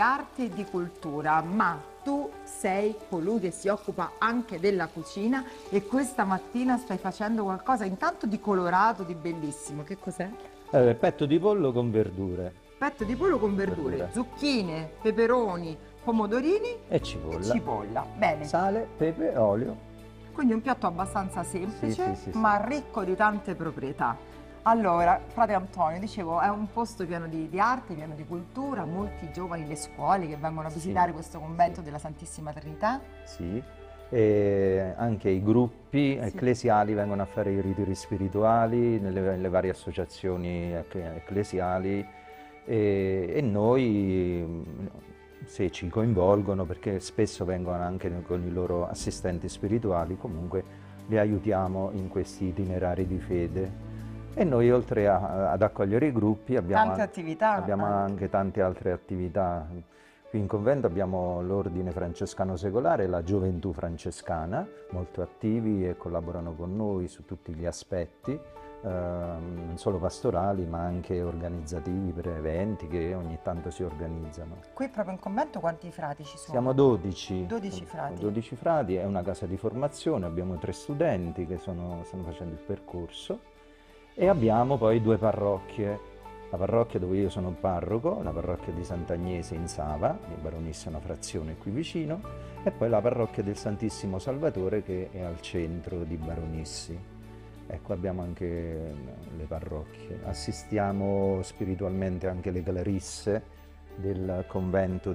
arte e di cultura, ma tu sei colui che si occupa anche della cucina e questa mattina stai facendo qualcosa intanto di colorato, di bellissimo. Che cos'è? Petto di pollo con verdure. Petto di pollo con verdure, zucchine, peperoni, pomodorini E cipolla. e cipolla. Bene. Sale, pepe, olio. Quindi un piatto abbastanza semplice, Sì. ma ricco di tante proprietà. Allora, frate Antonio, dicevo, è un posto pieno di arte, pieno di cultura, molti giovani, le scuole che vengono a visitare questo convento della Santissima Trinità. Sì. E anche i gruppi ecclesiali vengono a fare i ritiri spirituali nelle varie associazioni ecclesiali e noi, se ci coinvolgono, perché spesso vengono anche con i loro assistenti spirituali, comunque li aiutiamo in questi itinerari di fede. E noi, oltre ad accogliere i gruppi, abbiamo anche tante altre attività. Qui in convento abbiamo l'Ordine Francescano Secolare e la Gioventù Francescana, molto attivi e collaborano con noi su tutti gli aspetti, non solo pastorali ma anche organizzativi per eventi che ogni tanto si organizzano. Qui proprio in convento quanti frati ci sono? Siamo 12. 12 frati. 12 frati, è una casa di formazione, abbiamo 3 studenti che stanno facendo il percorso e abbiamo poi 2 parrocchie. La parrocchia dove io sono parroco, la parrocchia di Sant'Agnese in Sava, di Baronissa, una frazione qui vicino, e poi la parrocchia del Santissimo Salvatore che è al centro di Baronissi. Ecco, abbiamo anche le parrocchie. Assistiamo spiritualmente anche le clarisse del convento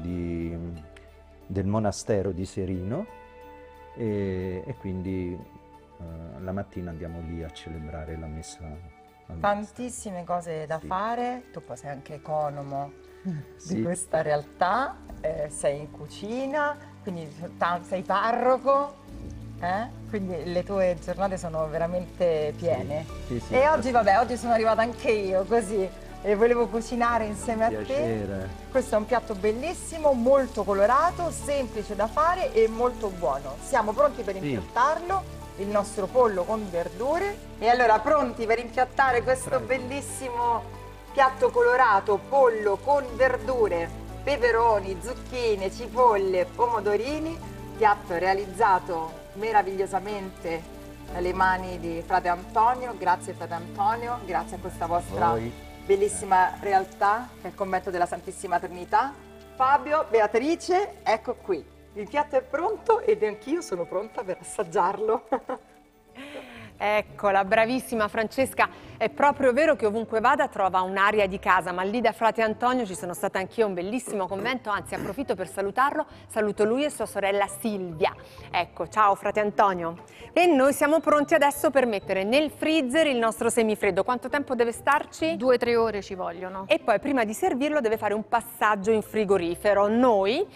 del monastero di Serino e quindi la mattina andiamo lì a celebrare la messa. Tantissime cose da fare, tu poi sei anche economo Sì. di questa realtà, sei in cucina, quindi sei parroco, quindi le tue giornate sono veramente piene. Sì, E oggi, vabbè, oggi sono arrivata anche io così e volevo cucinare insieme a te. Questo è un piatto bellissimo, molto colorato, semplice da fare e molto buono. Siamo pronti per impiattarlo? Il nostro pollo con verdure. E allora, pronti per impiattare questo bellissimo piatto colorato, pollo con verdure, peperoni, zucchine, cipolle, pomodorini, piatto realizzato meravigliosamente dalle mani di frate Antonio. Grazie frate Antonio, grazie a questa vostra bellissima realtà che è il convento della Santissima Trinità. Fabio, Beatrice, ecco qui. Il piatto è pronto ed anch'io sono pronta per assaggiarlo. Eccola, bravissima Francesca. È proprio vero che ovunque vada trova un'aria di casa, ma lì da frate Antonio ci sono stata anch'io, un bellissimo convento, anzi approfitto per salutarlo, saluto lui e sua sorella Silvia. Ecco, ciao frate Antonio. E noi siamo pronti adesso per mettere nel freezer il nostro semifreddo. Quanto tempo deve starci? 2 o 3 ore ci vogliono. E poi prima di servirlo deve fare un passaggio in frigorifero. Noi